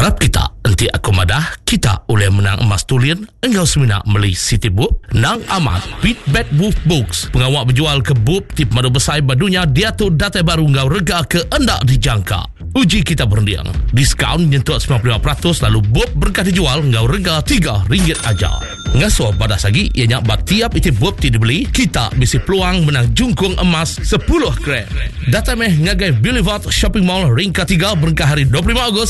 Harap kita nanti aku madah kita oleh menang emas tulian engkau semina beli City Book nang amat Pit Bad Wolf Books pengawak berjual ke book tip madu besar badunya dia tu data baru engkau rega ke endak dijangka. Uji kita berundiang diskaun nyentuh 95% lalu book berkah dijual engkau rega RM3 aja. Ngasuh badas lagi ianya bak tiap iti book ti dibeli kita bisi peluang menang jungkung emas 10 gram. Data meh ngagai Boulevard Shopping Mall ring ketiga berkah hari 25 Ogos